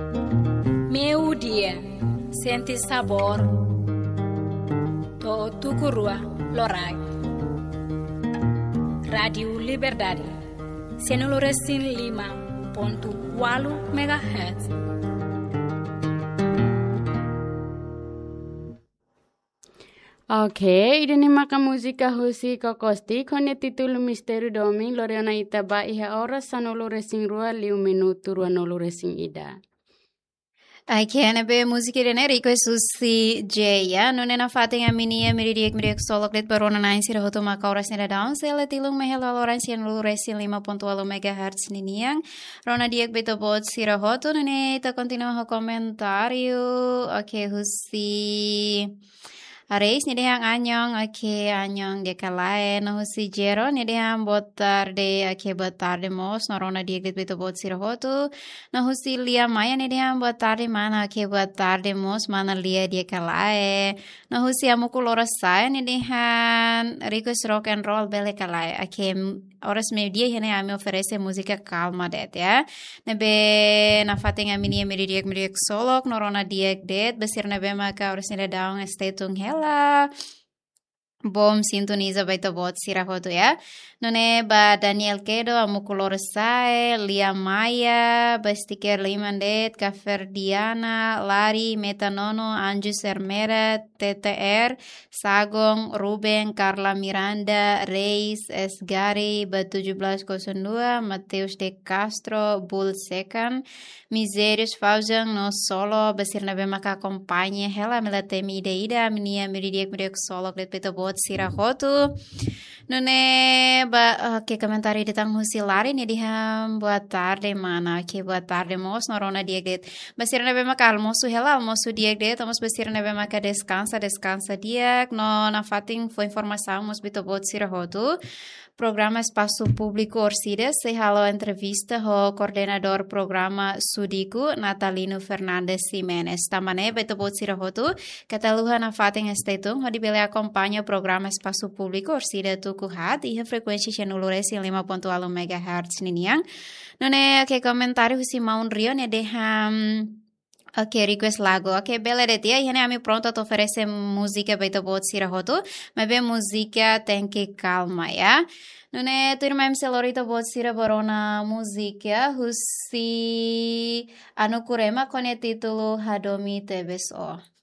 Meu dia, senti sabor, to tukurua lorai. Radio Liberdade, 105.8 MHz. Okay, ini maka musika husi kokosti kone titulu misteri domi loreona itaba iha ora sanolo resing rua liu minutu rua nolo resing ida. Kene be musiki rene riko susi jeya nune na fating aminia miridiek solok dit barona nain sira hoto maka ora sira down sele tilung mehela loran sian lulu resin 5.8 MHz niniang rona diek beto bot sira hoto nune ta continua ho komentario husi Areis ni dehang anyong anyong dia kalae no husi jero ni dehang botar de botar de mos norona dia glit beto bot sira hotu no husi lia maya ni dehang botar de mana botar de mos mana lia dia kalae no husi amuku loras saya ni dehang request rock and roll bele kalae horas meio-dia hene me oferece música calma det ya nebe na fatinga mini miridiek solok norona diek det besir nebe maka horas ni daung estetung hela bom sintoniza baita bot sira hotu ya none ba Daniel Kedo amukulor sae Lia Maya bastiker limandet Kaferdiana Lari Metanono Anjus Hermera TTR Sagong Ruben Carla Miranda Reis Esgari ba 1702 Mateus de Castro Bull Secan Misérios Faujang no solo basir nabe maka acompanha hela melatemi ida minia miridiek solo klet peto bot sira hotu nune ba komentari ditang husilari ni diham boa tarde mana boa tarde mos norona diegdet basir nabe maka almoço hela almoço diegdet mos basir nabe maka descansa diek no na fating foi informação mos bito bot sira hotu Programa Espaço Público Orsida se halo entrevista ho coordenador programa Sudiku Natalino Fernandes Jimenez. Tamane beto bot sira hotu kataluha na fating estetung ho dibele acompanha o programa Espaço Público Orsida tukuhat e frekuensi chenuluresi 5.8 MHz niniang. None comentário husi maun rio ne deham request lagu. Bela de dia, e ami pronto a oferecer música beito bot sira hotu, mas bem música tem que calma, ya. Nune tu irmã selorita bot sira borona música, husi anu kurema com o título Hadomi Tebeso.